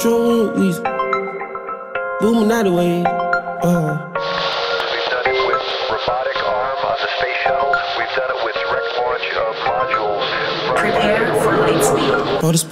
control, we Illuminati way. We've done it with robotic arm on the space shuttle. We've done it with direct launch of modules. Prepare for light speed. All the